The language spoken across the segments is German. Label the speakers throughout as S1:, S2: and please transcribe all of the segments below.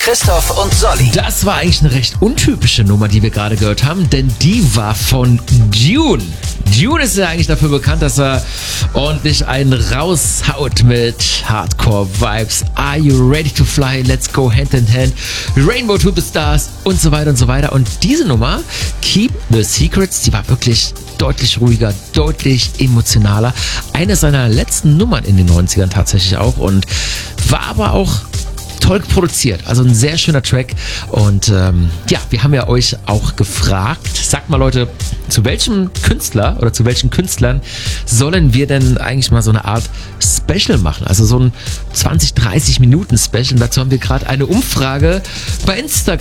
S1: Christoph und Solly.
S2: Das war eigentlich eine recht untypische Nummer, die wir gerade gehört haben, denn die war von Dune. Dune ist ja eigentlich dafür bekannt, dass er ordentlich einen raushaut mit Hardcore-Vibes. Are you ready to fly? Let's go hand in hand. Rainbow to the Stars und so weiter und so weiter. Und diese Nummer, Keep the Secrets, die war wirklich deutlich ruhiger, deutlich emotionaler. Eine seiner letzten Nummern in den 90ern tatsächlich auch und war aber auch toll produziert, also ein sehr schöner Track und wir haben ja euch auch gefragt, sagt mal Leute, zu welchem Künstler oder zu welchen Künstlern sollen wir denn eigentlich mal so eine Art Special machen, also so ein 20-30 Minuten Special und dazu haben wir gerade eine Umfrage bei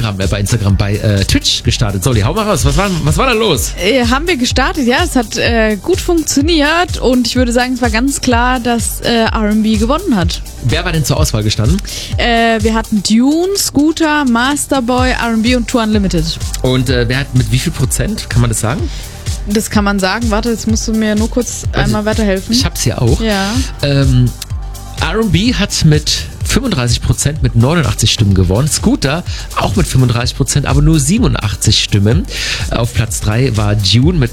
S2: Twitch gestartet. Solly, hau mal raus, was war da los?
S3: Haben wir gestartet, ja, es hat gut funktioniert und ich würde sagen, es war ganz klar, dass R&B gewonnen hat.
S2: Wer war denn zur Auswahl gestanden?
S3: Wir hatten Dune, Scooter, Masterboy, R&B und Tour Unlimited.
S2: Und wer hat mit wie viel Prozent, kann man das sagen?
S3: Das kann man sagen. Warte, jetzt musst du mir nur kurz einmal weiterhelfen.
S2: Ich hab's hier auch.
S3: Ja.
S2: R&B hat mit 35% mit 89 Stimmen gewonnen. Scooter auch mit 35%, aber nur 87 Stimmen. Auf Platz 3 war Dune mit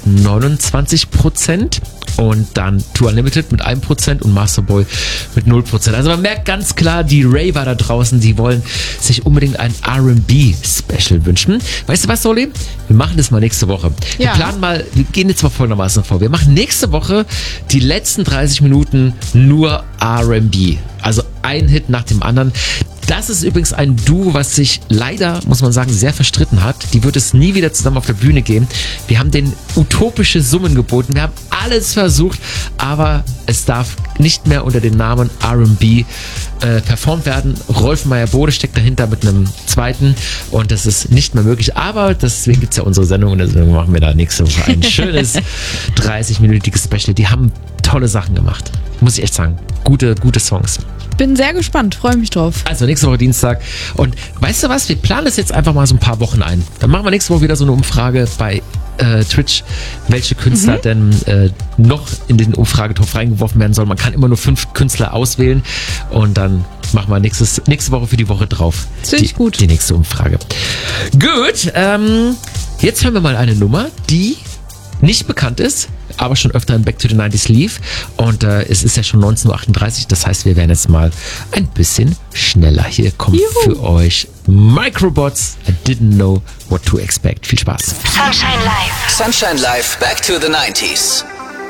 S2: 29% und dann Tour Unlimited mit 1% und Masterboy mit 0%. Also man merkt ganz klar, die Raver da draußen, die wollen sich unbedingt ein R&B-Special wünschen. Weißt du was, Solly? Wir machen das mal nächste Woche.
S3: Ja.
S2: Wir gehen jetzt mal folgendermaßen vor. Wir machen nächste Woche die letzten 30 Minuten nur R&B. Also ein Hit nach dem anderen. Das ist übrigens ein Duo, was sich leider, muss man sagen, sehr verstritten hat. Die wird es nie wieder zusammen auf der Bühne geben. Wir haben denen utopische Summen geboten. Wir haben alles versucht, aber es darf nicht mehr unter dem Namen R&B performt werden. Rolf Meyer-Bode steckt dahinter mit einem zweiten und das ist nicht mehr möglich. Aber deswegen gibt es ja unsere Sendung und deswegen machen wir da nächste Woche ein schönes 30-minütiges Special. Die haben tolle Sachen gemacht, muss ich echt sagen. Gute Songs.
S3: Bin sehr gespannt, freue mich drauf.
S2: Also nächste Woche Dienstag. Und weißt du was, wir planen das jetzt einfach mal so ein paar Wochen ein. Dann machen wir nächste Woche wieder so eine Umfrage bei Twitch, welche Künstler denn noch in den Umfragetopf reingeworfen werden sollen. Man kann immer nur 5 Künstler auswählen und dann machen wir nächste Woche für die Woche drauf.
S3: Finde ich gut.
S2: Die nächste Umfrage. Gut, jetzt hören wir mal eine Nummer, die nicht bekannt ist, aber schon öfter in Back to the 90s lief. Und es ist ja schon 19:38 Uhr, das heißt, wir werden jetzt mal ein bisschen schneller. Hier kommt für euch Microbots, I didn't know what to expect. Viel Spaß.
S1: Sunshine Live, Back to the 90s.